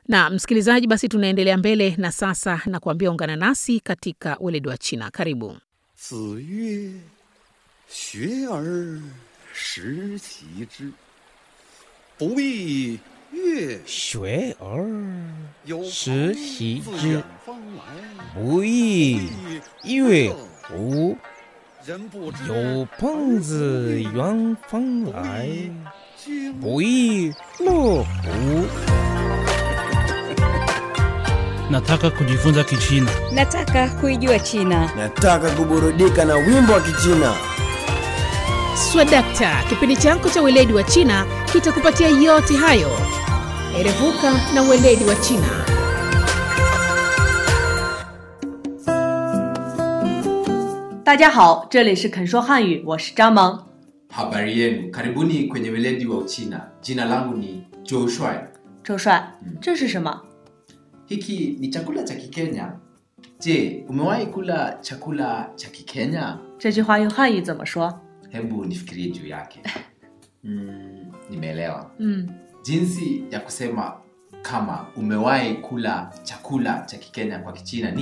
Na msikilizaji, basi tunaendelea mbele na sasa na kuambia ungana nasi katika weledi wa China. Karibu. 子曰：学而时齐之，不亦乐乎？ 学而有时朋习自之远方来， 不亦乐乎？ 人不知有朋自远方来， 君不亦乐乎？ Nataka kujifunza Kichina. Nataka kuijua China. Nataka kuburudika na wimbo wa Kichina. Swadakta, kipindi chako cha weledi wa China kitakupatia yote hayo. Erevuka na weledi wa China. 大家好，这里是肯说汉语，我是张萌。 Habari yenu, karibuni kwenye weledi wa Uchina. Jina langu ni Zhou Shuai. 周帅，这是什么？ Hiki ni chakula cha Kikenya. Je, umewahi kula chakula cha Kikenya? 这句话用汉语怎么说？ Hebu nifikirie juu yake. Nimeelewa. 嗯， Jinsi ya kusema kama umewahi kula chakula cha Kikenya kwa Kichina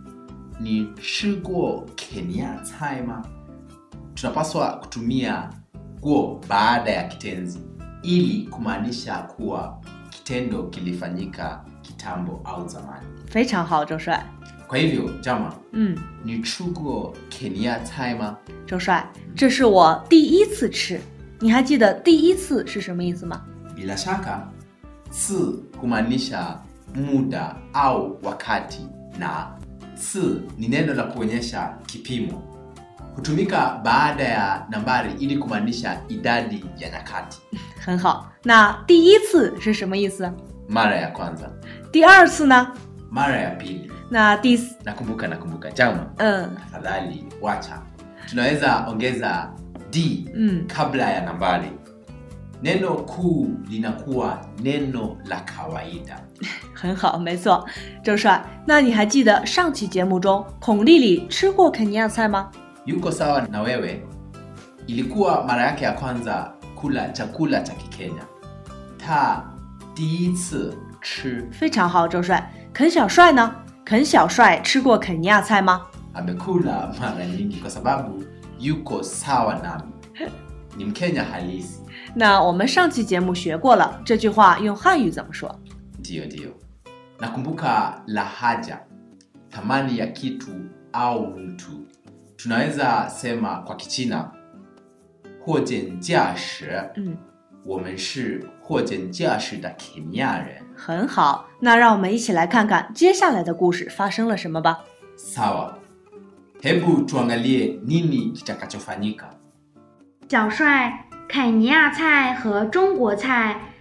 ni 吃过 Kenya cai ma. Tunapaswa kutumia guo baada ya kitenzi ili kumaanisha kuwa kitendo kilifanyika kitambo au zamani. 非常好，周帅。 Kwa hivyo, Jama, 你吃过 Kenya cai ma? 周帅，这是我第一次吃，你还记得第一次是什么意思吗？ Bila shaka, si kumaanisha muda au wakati na si ni neno la kuonyesha kipimo. Hutumika baada ya nambari ili kumaanisha idadi ya nyakati. 很好，那第一次是什么意思？ Mara ya kwanza, 第二次呢？ mara ya pili. 那第 Nakumbuka. Jama, tafadhali wacha. Tunaweza ongeza d kabla ya nambari. Neno kuu linakuwa neno la kawaida. 很好，没错。周帅，那你还记得上期节目中孔丽丽吃过肯尼亚菜吗？ Yuko sawa na wewe. Ilikuwa mara yake ya kwanza kula chakula cha Kikenya. Ta 第一次吃. 非常好，周帅。肯小帅呢？肯小帅吃过肯尼亚菜吗？ Amekula mara nyingi kwa sababu yuko sawa nami. Ni Mkenya halisi. 那我们上期节目学过了，这句话用汉语怎么说？ Ndio. Nakumbuka lahaja, thamani ya kitu au mtu. Tunaweza sema kwa Kichina 货真价实. 我们是货真价实的肯尼亚人. 很好，那让我们一起来看看接下来的故事发生了什么吧。 Sawa. Hebu tuangalie nini kitakachofanyika. 小帅，肯尼亚菜和中国菜